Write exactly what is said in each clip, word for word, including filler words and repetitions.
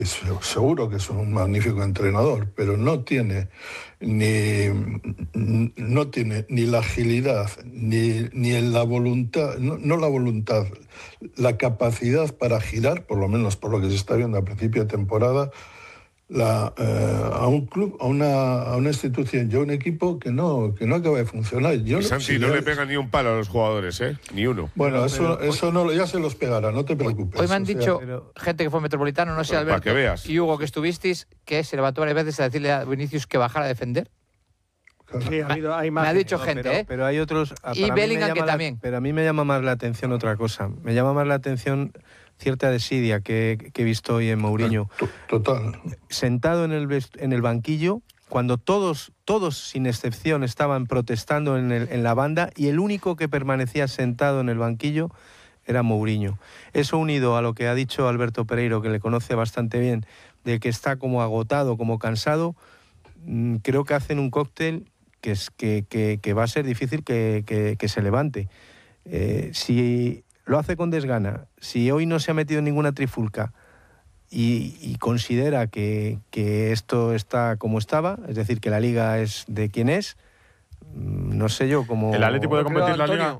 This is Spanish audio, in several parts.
seguro que es un magnífico entrenador, pero no tiene ni, no tiene ni la agilidad, ni, ni la voluntad, no, no la voluntad, la capacidad para girar, por lo menos por lo que se está viendo a principio de temporada, La, eh, a un club, a una, a una institución y a un equipo que no, que no acaba de funcionar. Yo y Santi si no le pega ni un palo a los jugadores, ¿eh? Ni uno. Bueno, pero, eso, pero, eso no, ya se los pegará, no te preocupes. Hoy me han o sea, dicho pero, gente que fue Metropolitano, no sé, bueno, Alberto para que veas. y Hugo, que estuvisteis, que se levantó varias veces a decirle a Vinicius que bajara a defender. Sí, ha habido, hay más me ha dicho no, gente, pero, ¿eh? Pero hay otros... Y Bellingham que la, también. Pero a mí me llama más la atención otra cosa. Me llama más la atención cierta desidia que, que he visto hoy en Mourinho. Total. Sentado en el, en el banquillo, cuando todos, todos sin excepción estaban protestando en, el, en la banda, y el único que permanecía sentado en el banquillo era Mourinho. Eso unido a lo que ha dicho Alberto Pereiro, que le conoce bastante bien, de que está como agotado, como cansado, creo que hacen un cóctel que, es, que, que, que va a ser difícil que, que, que se levante. Eh, si lo hace con desgana, si hoy no se ha metido en ninguna trifulca y, y considera que, que esto está como estaba, es decir, que la Liga es de quien es, no sé yo cómo... ¿El Atleti puede competir la Liga?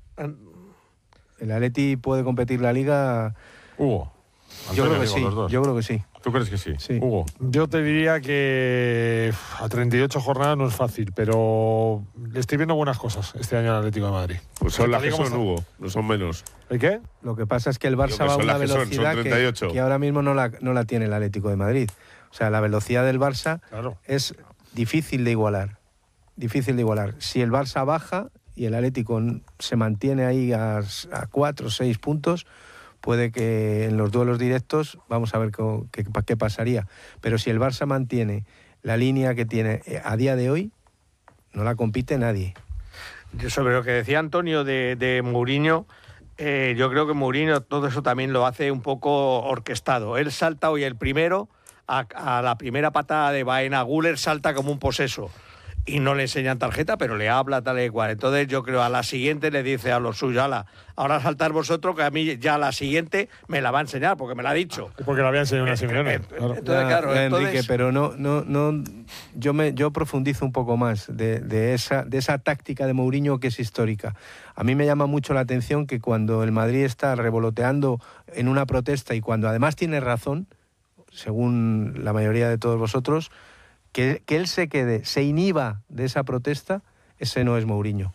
El Atleti puede competir la Liga... Hugo. Yo creo que sí, yo creo que sí. ¿Tú crees que sí? Sí. Hugo. Yo te diría que a treinta y ocho jornadas no es fácil, pero le estoy viendo buenas cosas este año al Atlético de Madrid. Pues son las que son, Hugo, no son menos. ¿El qué? Lo que pasa es que el Barça va a una velocidad que, son, son que, que ahora mismo no la, no la tiene el Atlético de Madrid. O sea, la velocidad del Barça claro. es difícil de igualar. Difícil de igualar. Si el Barça baja y el Atlético se mantiene ahí a, a cuatro o seis puntos, puede que en los duelos directos, vamos a ver qué, qué pasaría. Pero si el Barça mantiene la línea que tiene a día de hoy, no la compite nadie. Yo sobre lo que decía Antonio de, de Mourinho, eh, yo creo que Mourinho todo eso también lo hace un poco orquestado. Él salta hoy el primero, a, a la primera patada de Baena Güler salta como un poseso. Y no le enseñan tarjeta, pero le habla tal y cual. Entonces yo creo a la siguiente le dice a los suyos, ala, ahora saltar vosotros, que a mí ya la siguiente me la va a enseñar, porque me la ha dicho. Porque la había enseñado una Simeone. Claro. Entonces, claro, ya, entonces... Enrique, pero no, no, no, yo me, yo profundizo un poco más de, de esa, de esa táctica de Mourinho que es histórica. A mí me llama mucho la atención que cuando el Madrid está revoloteando en una protesta y cuando además tiene razón, según la mayoría de todos vosotros, Que, que él se quede, se inhiba de esa protesta, ese no es Mourinho.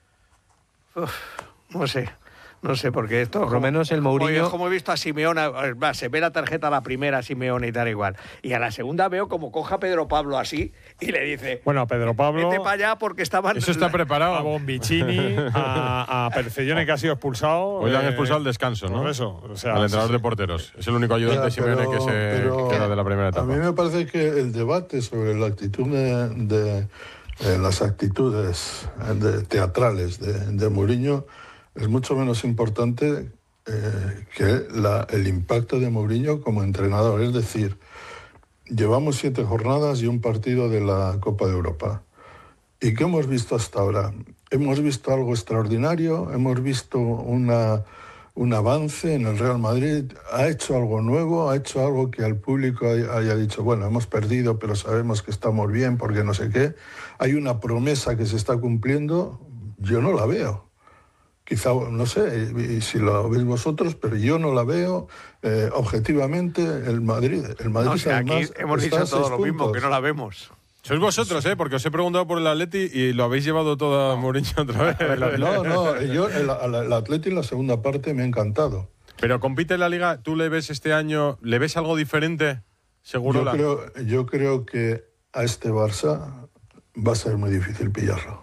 Uf, no sé, no sé, porque esto... Por lo menos el Mourinho... Como, como he visto a Simeone, va, se ve la tarjeta a la primera, Simeone y tal igual. Y a la segunda veo como coja a Pedro Pablo así y le dice... Bueno, Pedro Pablo... Vete para allá porque estaban... Eso está preparado. A Bombicini, a, a Perfellone, que ha sido expulsado. Hoy le han eh, expulsado al descanso, ¿no? Por eso, o sea, al entrenador sí, de porteros. Es el único ayudante de Simeone que se pero, queda de la primera etapa. A mí me parece que el debate sobre la actitud de, de eh, las actitudes de, teatrales de, de Mourinho es mucho menos importante eh, que la, el impacto de Mourinho como entrenador. Es decir, llevamos siete jornadas y un partido de la Copa de Europa. ¿Y qué hemos visto hasta ahora? Hemos visto algo extraordinario, hemos visto una, un avance en el Real Madrid, ha hecho algo nuevo, ha hecho algo que al público haya dicho, bueno, hemos perdido, pero sabemos que estamos bien porque no sé qué. Hay una promesa que se está cumpliendo, yo no la veo. Quizá, no sé, y si lo veis vosotros, pero yo no la veo eh, objetivamente. El Madrid, el Madrid no, o sea, además, aquí hemos dicho todo lo mismo, que no la vemos. Sois vosotros, ¿eh? Porque os he preguntado por el Atleti y lo habéis llevado todo a Mourinho otra vez. No, no, yo el, el Atleti en la segunda parte me ha encantado. Pero compite en la Liga, ¿tú le ves este año, le ves algo diferente? Seguro. Yo creo, yo creo que a este Barça va a ser muy difícil pillarlo.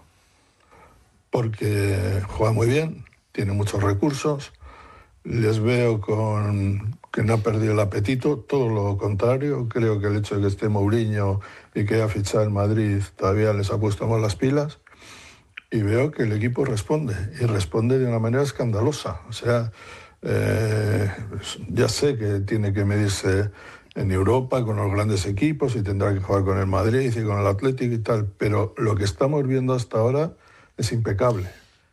Porque juega muy bien, tiene muchos recursos, les veo con que no ha perdido el apetito, todo lo contrario. Creo que el hecho de que esté Mourinho y que haya fichado el Madrid todavía les ha puesto más las pilas, y veo que el equipo responde, y responde de una manera escandalosa. O sea, eh, ya sé que tiene que medirse en Europa con los grandes equipos y tendrá que jugar con el Madrid y con el Atlético y tal, pero lo que estamos viendo hasta ahora es impecable.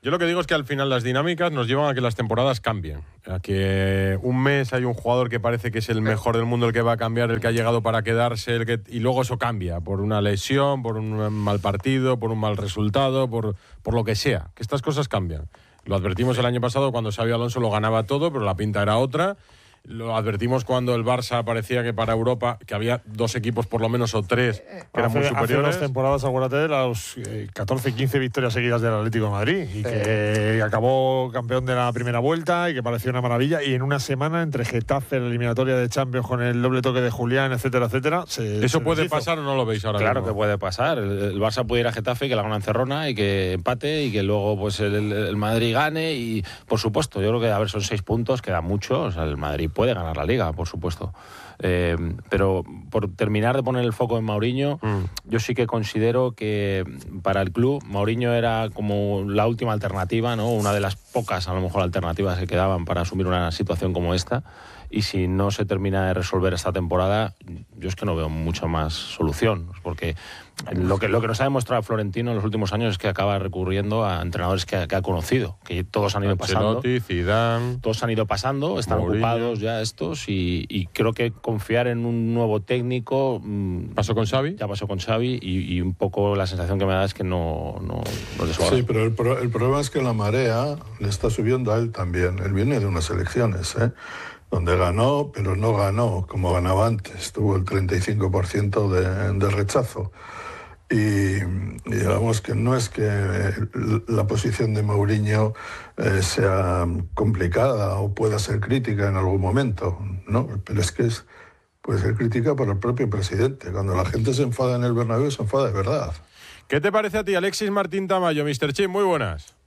Yo lo que digo es que al final las dinámicas nos llevan a que las temporadas cambien. A que un mes hay un jugador que parece que es el mejor del mundo, el que va a cambiar, el que ha llegado para quedarse, el que, y luego eso cambia por una lesión, por un mal partido, por un mal resultado, por, por lo que sea. Que estas cosas cambian. Lo advertimos el año pasado cuando Xabi Alonso lo ganaba todo, pero la pinta era otra. Lo advertimos cuando el Barça parecía que para Europa, que había dos equipos por lo menos o tres que eran hace, muy superiores. Hace dos temporadas, acuérdate de las eh, catorce, quince victorias seguidas del Atlético de Madrid y sí. que acabó campeón de la primera vuelta y que pareció una maravilla. Y en una semana, entre Getafe, la eliminatoria de Champions con el doble toque de Julián, etcétera, etcétera. Se, ¿Eso se puede deshizo. pasar o no lo veis ahora Claro mismo? que puede pasar. El, el Barça puede ir a Getafe y que la gana en Cerrona y que empate y que luego pues el, el Madrid gane. Y por supuesto, yo creo que a ver, son seis puntos, queda mucho. O sea, el Madrid puede ganar la Liga, por supuesto. Eh, pero por terminar de poner el foco en Mourinho, mm. yo sí que considero que para el club Mourinho era como la última alternativa, ¿no? Una de las pocas, a lo mejor, alternativas que quedaban para asumir una situación como esta. Y si no se termina de resolver esta temporada, yo es que no veo mucha más solución, porque lo que, lo que nos ha demostrado Florentino en los últimos años es que acaba recurriendo a entrenadores que, que ha conocido, que todos han ido pasando. Ancelotti, Zidane, todos han ido pasando, están Mourinho. Ocupados ya estos, y, y creo que confiar en un nuevo técnico... ¿Pasó con Xavi? Ya pasó con Xavi, y, y un poco la sensación que me da es que no, no, no les va a dar. Sí, pero el, pro, el problema es que la marea le está subiendo a él también. Él viene de unas elecciones, ¿eh? donde ganó, pero no ganó como ganaba antes. Tuvo el treinta y cinco por ciento de, de rechazo. Y, y digamos que no es que la posición de Mourinho eh, sea complicada o pueda ser crítica en algún momento, ¿no? Pero es que es, puede ser crítica por el propio presidente. Cuando la gente se enfada en el Bernabéu, se enfada de verdad. ¿Qué te parece a ti, Alexis Martín Tamayo, mister Chip? Muy buenas.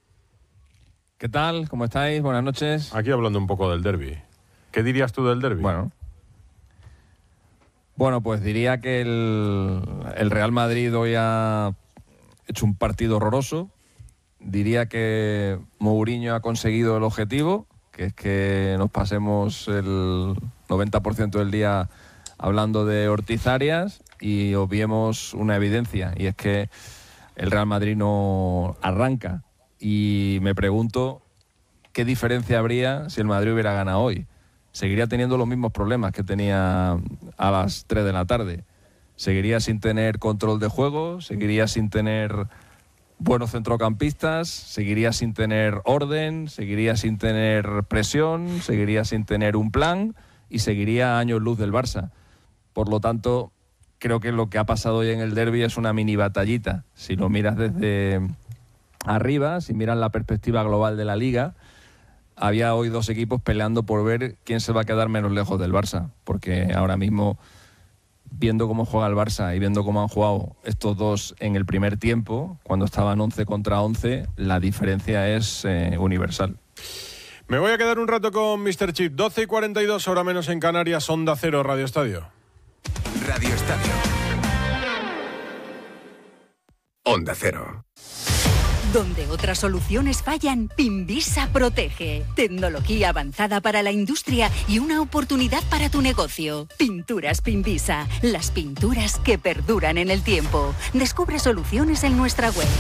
¿Qué tal? ¿Cómo estáis? Buenas noches. Aquí hablando un poco del derbi. ¿Qué dirías tú del derbi? Bueno, bueno pues diría que el, el Real Madrid hoy ha hecho un partido horroroso. Diría que Mourinho ha conseguido el objetivo, que es que nos pasemos el noventa por ciento del día hablando de Ortiz Arias y obviemos una evidencia, y es que el Real Madrid no arranca. Y me pregunto qué diferencia habría si el Madrid hubiera ganado hoy. Seguiría teniendo los mismos problemas que tenía a las tres de la tarde. Seguiría sin tener control de juego, seguiría sin tener buenos centrocampistas, seguiría sin tener orden, seguiría sin tener presión, seguiría sin tener un plan y seguiría a años luz del Barça. Por lo tanto, creo que lo que ha pasado hoy en el derbi es una mini batallita. Si lo miras desde arriba, si miras la perspectiva global de la Liga, había hoy dos equipos peleando por ver quién se va a quedar menos lejos del Barça, porque ahora mismo, viendo cómo juega el Barça y viendo cómo han jugado estos dos en el primer tiempo, cuando estaban once contra once, la diferencia es eh, universal. Me voy a quedar un rato con mister Chip. doce y cuarenta y dos, hora menos en Canarias, Onda Cero, Radio Estadio. Radio Estadio. Onda Cero. Donde otras soluciones fallan, Pinvisa protege. Tecnología avanzada para la industria y una oportunidad para tu negocio. Pinturas Pinvisa, las pinturas que perduran en el tiempo. Descubre soluciones en nuestra web.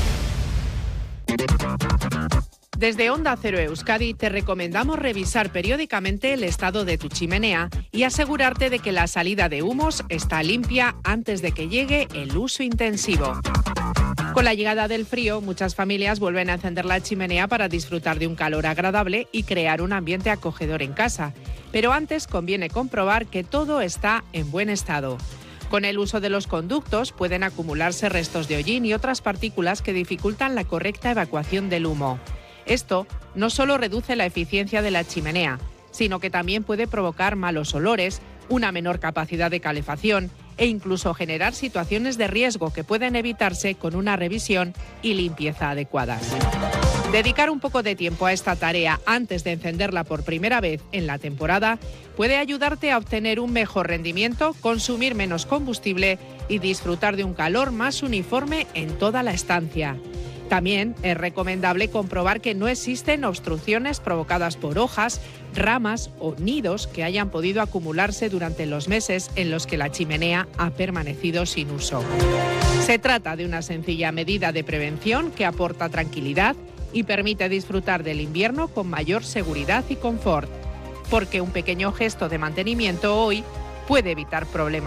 Desde Onda Cero Euskadi te recomendamos revisar periódicamente el estado de tu chimenea y asegurarte de que la salida de humos está limpia antes de que llegue el uso intensivo. Con la llegada del frío, muchas familias vuelven a encender la chimenea para disfrutar de un calor agradable y crear un ambiente acogedor en casa. Pero antes conviene comprobar que todo está en buen estado. Con el uso de los conductos pueden acumularse restos de hollín y otras partículas que dificultan la correcta evacuación del humo. Esto no solo reduce la eficiencia de la chimenea, sino que también puede provocar malos olores, una menor capacidad de calefacción e incluso generar situaciones de riesgo que pueden evitarse con una revisión y limpieza adecuadas. Dedicar un poco de tiempo a esta tarea antes de encenderla por primera vez en la temporada puede ayudarte a obtener un mejor rendimiento, consumir menos combustible y disfrutar de un calor más uniforme en toda la estancia. También es recomendable comprobar que no existen obstrucciones provocadas por hojas, ramas o nidos que hayan podido acumularse durante los meses en los que la chimenea ha permanecido sin uso. Se trata de una sencilla medida de prevención que aporta tranquilidad y permite disfrutar del invierno con mayor seguridad y confort. Porque un pequeño gesto de mantenimiento hoy puede evitar problemas